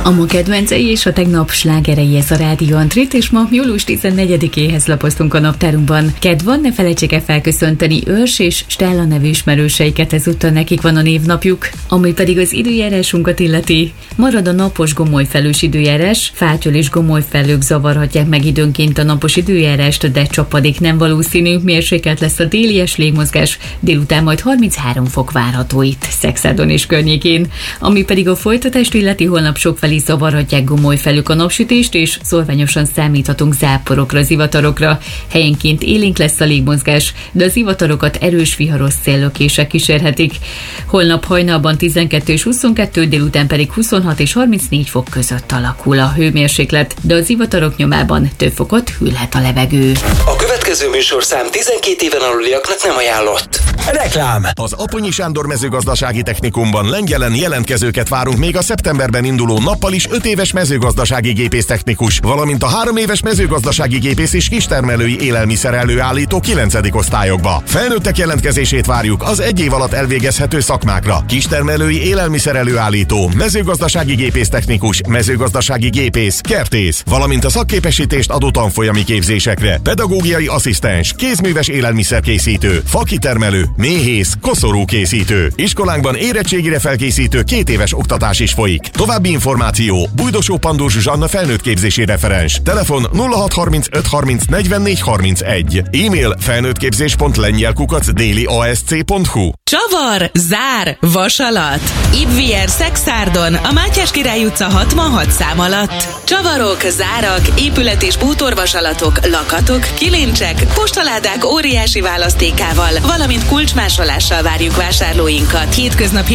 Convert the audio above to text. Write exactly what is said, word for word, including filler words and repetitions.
A ma kedvencei és a tegnap slágerei, ez a Rádió Antrit, és ma július tizennegyedikéhez lapoztunk a naptárunkban. Kedv van, ne felejtsék el felköszönteni Őrs és Stella nevű ismerőseiket, ezúttal nekik van a névnapjuk. Ami pedig az időjárásunkat illeti, marad a napos gomolyfelős időjárás, fátyol és gomolyfelők zavarhatják meg időnként a napos időjárást, de csapadék nem valószínű, mérsékelt lesz a délies légmozgás, délután majd harminchárom fok várható itt Szexádon és környékén. Ami pedig a folytatást illeti, holnap sokfelé zavarhatják gomolyfelők a napsütést, és szorványosan számíthatunk záporokra, zivatarokra. Helyenként élénk lesz a légmozgás, de a zivatarokat erős viharos széllökések kísérhetik. Holnap hajnalban tizenkettő és huszonkettő, délután pedig huszonhat és harmincnégy fok között alakul a hőmérséklet, de a zivatarok nyomában több fokot hűlhet a levegő. A következő műsorszám tizenkét éven aluliaknak nem ajánlott. Reklám! Az Aponyi Sándor Mezőgazdasági Technikumban Lengyelen jelentkezőket várunk még a szeptemberben induló nappal is öt éves mezőgazdasági gépésztechnikus, valamint a három éves mezőgazdasági gépész és kistermelői élelmiszer előállító kilencedik osztályokba. Felnőttek jelentkezését várjuk az egy év alatt elvégezhető szakmákra. Kistermelői élelmiszer előállító, mezőgazdasági gépésztechnikus, mezőgazdasági gépész, kertész, valamint a szakképesítést adó tanfolyami képzésekre. Pedagógiai asszisztens, kézműves élelmiszerkészítő, fakitermelő, méhész, koszorúkészítő. Iskolánkban érettségire felkészítő két éves oktatás is folyik. További információ: Bújdosó Pandós Zsanna felnőttképzési referens. Telefon nulla hat harmincöt harminc negyvennégy harmincegy. E-mail felnőttképzés pont lengyel kukac déli a s c pont hu. Csavar, zár, vasalat. Ibvier Szexárdon, a Mátyás Király utca hatvanhat szám alatt. Csavarok, zárak, épület- és bútorvasalatok, lakatok, kilincsek, postaládák óriási választékával, valamint kulcsmásolással várjuk vásárlóinkat. Hétköznapi